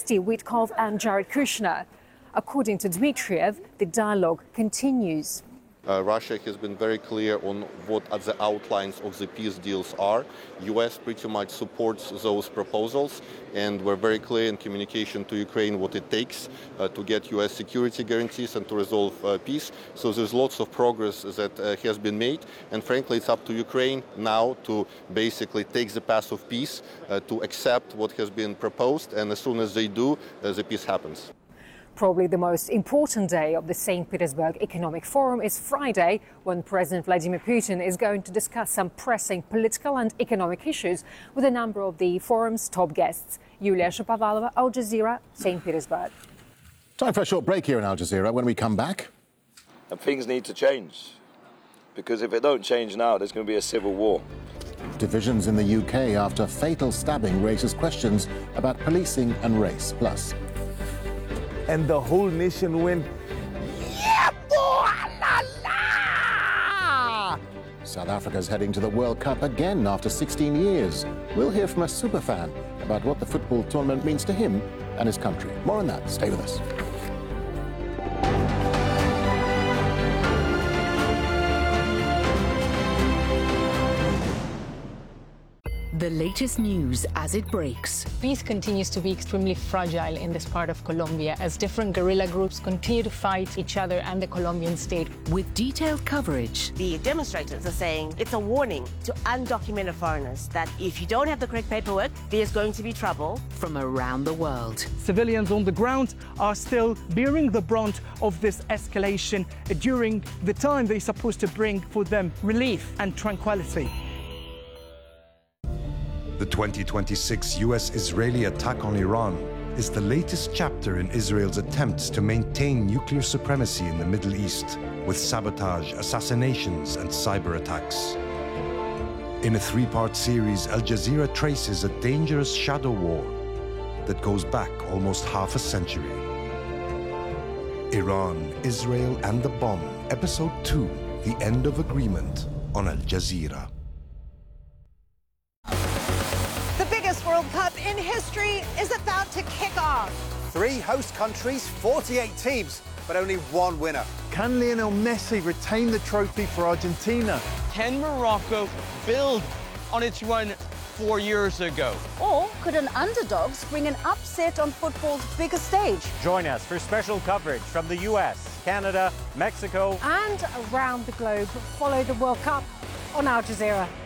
Steve Witkoff and Jared Kushner. According to Dmitriev, the dialogue continues. Russia has been very clear on what the outlines of the peace deals are. U.S. pretty much supports those proposals, and we're very clear in communication to Ukraine what it takes to get U.S. security guarantees and to resolve peace. So there's lots of progress that has been made, and frankly it's up to Ukraine now to basically take the path of peace, to accept what has been proposed, and as soon as they do, the peace happens. Probably the most important day of the St. Petersburg Economic Forum is Friday, when President Vladimir Putin is going to discuss some pressing political and economic issues with a number of the forum's top guests. Yulia Shapovalova, Al Jazeera, St. Petersburg. Time for a short break here in Al Jazeera. When we come back... And things need to change, because if it don't change now, there's going to be a civil war. Divisions in the UK after fatal stabbing raises questions about policing and race. Plus... And the whole nation went, yeah, boy, la, la! South Africa's heading to the World Cup again after 16 years. We'll hear from a superfan about what the football tournament means to him and his country. More on that. Stay with us. The latest news as it breaks. Peace continues to be extremely fragile in this part of Colombia as different guerrilla groups continue to fight each other and the Colombian state. With detailed coverage. The demonstrators are saying it's a warning to undocumented foreigners that if you don't have the correct paperwork, there's going to be trouble. From around the world. Civilians on the ground are still bearing the brunt of this escalation during the time they're supposed to bring for them relief and tranquility. The 2026 US-Israeli attack on Iran is the latest chapter in Israel's attempts to maintain nuclear supremacy in the Middle East, with sabotage, assassinations, and cyber attacks. In a three-part series, Al Jazeera traces a dangerous shadow war that goes back almost half a century. Iran, Israel, and the Bomb, Episode 2, The End of Agreement, on Al Jazeera. World Cup in history is about to kick off. 3 host countries, 48 teams, but only 1 winner. Can Lionel Messi retain the trophy for Argentina? Can Morocco build on its run 4 years ago? Or could an underdog spring an upset on football's biggest stage? Join us for special coverage from the US, Canada, Mexico, and around the globe. Follow the World Cup on Al Jazeera.